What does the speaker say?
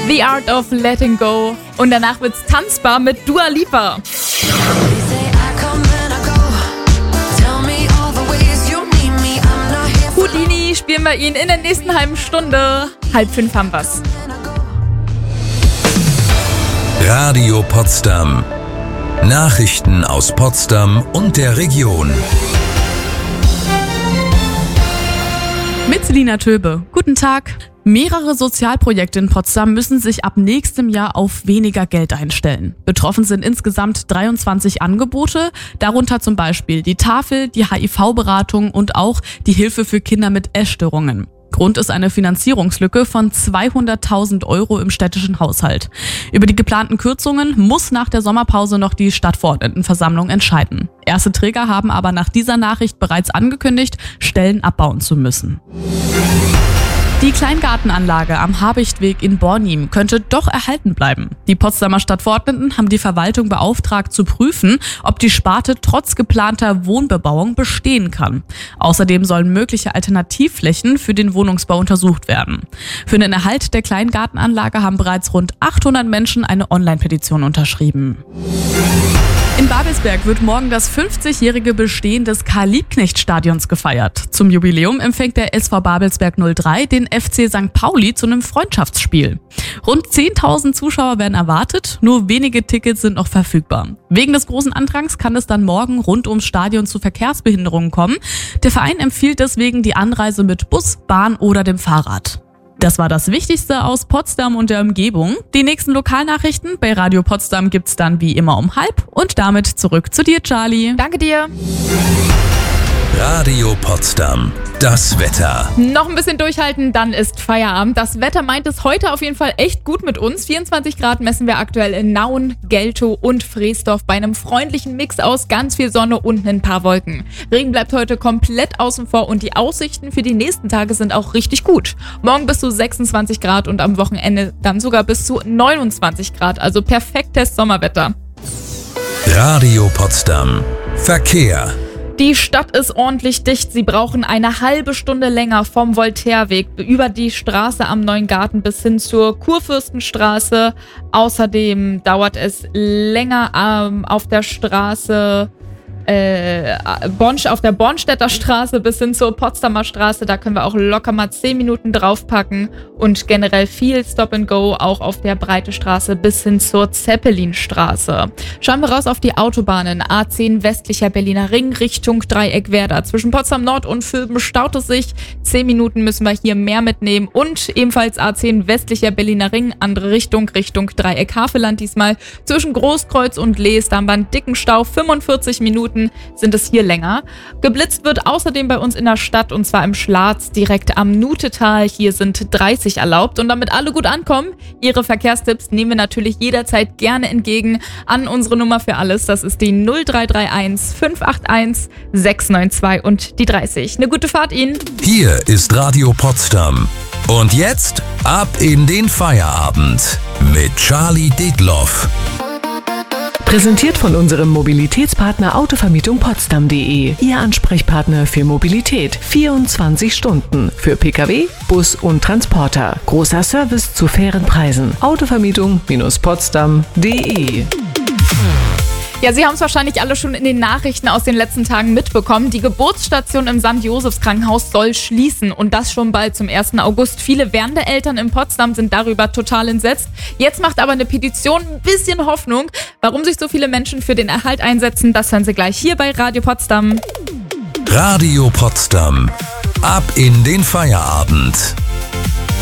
The Art of Letting Go. Und danach wird's tanzbar mit Dua Lipa. Houdini spielen wir ihn in der nächsten halben Stunde. 4:30 haben wir's. Radio Potsdam. Nachrichten aus Potsdam und der Region. Mit Selina Töbe. Guten Tag. Mehrere Sozialprojekte in Potsdam müssen sich ab nächstem Jahr auf weniger Geld einstellen. Betroffen sind insgesamt 23 Angebote, darunter zum Beispiel die Tafel, die HIV-Beratung und auch die Hilfe für Kinder mit Essstörungen. Grund ist eine Finanzierungslücke von 200.000 € im städtischen Haushalt. Über die geplanten Kürzungen muss nach der Sommerpause noch die Stadtverordnetenversammlung entscheiden. Erste Träger haben aber nach dieser Nachricht bereits angekündigt, Stellen abbauen zu müssen. Die Kleingartenanlage am Habichtweg in Bornim könnte doch erhalten bleiben. Die Potsdamer Stadtverordneten haben die Verwaltung beauftragt zu prüfen, ob die Sparte trotz geplanter Wohnbebauung bestehen kann. Außerdem sollen mögliche Alternativflächen für den Wohnungsbau untersucht werden. Für den Erhalt der Kleingartenanlage haben bereits rund 800 Menschen eine Online-Petition unterschrieben. In Babelsberg wird morgen das 50-jährige Bestehen des Karl-Liebknecht-Stadions gefeiert. Zum Jubiläum empfängt der SV Babelsberg 03 den FC St. Pauli zu einem Freundschaftsspiel. Rund 10.000 Zuschauer werden erwartet, nur wenige Tickets sind noch verfügbar. Wegen des großen Andrangs kann es dann morgen rund ums Stadion zu Verkehrsbehinderungen kommen. Der Verein empfiehlt deswegen die Anreise mit Bus, Bahn oder dem Fahrrad. Das war das Wichtigste aus Potsdam und der Umgebung. Die nächsten Lokalnachrichten bei Radio Potsdam gibt's dann wie immer um 12:30 und damit zurück zu dir, Charlie. Danke dir. Radio Potsdam. Das Wetter. Noch ein bisschen durchhalten, dann ist Feierabend. Das Wetter meint es heute auf jeden Fall echt gut mit uns. 24 Grad messen wir aktuell in Nauen, Geltow und Freesdorf bei einem freundlichen Mix aus ganz viel Sonne und ein paar Wolken. Regen bleibt heute komplett außen vor und die Aussichten für die nächsten Tage sind auch richtig gut. Morgen bis zu 26 Grad und am Wochenende dann sogar bis zu 29 Grad. Also perfektes Sommerwetter. Radio Potsdam. Verkehr. Die Stadt ist ordentlich dicht. Sie brauchen eine halbe Stunde länger vom Voltaireweg über die Straße am Neuen Garten bis hin zur Kurfürstenstraße. Außerdem dauert es länger auf der Straße auf der Bornstedter Straße bis hin zur Potsdamer Straße. Da können wir auch locker mal 10 Minuten draufpacken und generell viel Stop and Go auch auf der Breite Straße bis hin zur Zeppelinstraße. Schauen wir raus auf die Autobahnen. A10 westlicher Berliner Ring Richtung Dreieckwerder. Zwischen Potsdam Nord und Vülben staut es sich. 10 Minuten müssen wir hier mehr mitnehmen und ebenfalls A10 westlicher Berliner Ring, andere Richtung Dreieck Havelland diesmal. Zwischen Großkreuz und Lees, da haben wir einen dicken Stau, 45 Minuten sind es hier länger. Geblitzt wird außerdem bei uns in der Stadt und zwar im Schlatz direkt am Nutetal. Hier sind 30 erlaubt und damit alle gut ankommen, Ihre Verkehrstipps nehmen wir natürlich jederzeit gerne entgegen an unsere Nummer für alles. Das ist die 0331 581 692 und die 30. Eine gute Fahrt Ihnen. Hier ist Radio Potsdam. Und jetzt ab in den Feierabend mit Charlie Detloff. Präsentiert von unserem Mobilitätspartner Autovermietung-Potsdam.de. Ihr Ansprechpartner für Mobilität. 24 Stunden. Für Pkw, Bus und Transporter. Großer Service zu fairen Preisen. Autovermietung-Potsdam.de. Ja, Sie haben es wahrscheinlich alle schon in den Nachrichten aus den letzten Tagen mitbekommen. Die Geburtsstation im St. Josephs Krankenhaus soll schließen und das schon bald zum 1. August. Viele werdende Eltern in Potsdam sind darüber total entsetzt. Jetzt macht aber eine Petition ein bisschen Hoffnung. Warum sich so viele Menschen für den Erhalt einsetzen, das hören Sie gleich hier bei Radio Potsdam. Radio Potsdam. Ab in den Feierabend.